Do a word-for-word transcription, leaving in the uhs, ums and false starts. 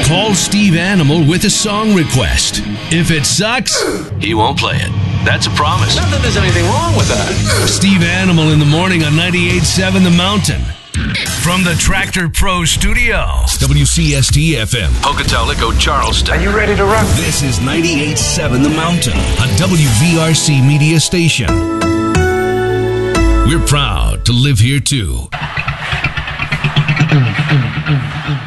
Call Steve Animal with a song request. If it sucks, he won't play it. That's a promise. Not that there's anything wrong with that. Steve Animal in the morning on ninety-eight point seven The Mountain. From the Tractor Pro Studios. W C S T F M. Pocatello, Charleston. Are you ready to rock? This is ninety-eight point seven The Mountain, a W V R C media station. We're proud to live here too.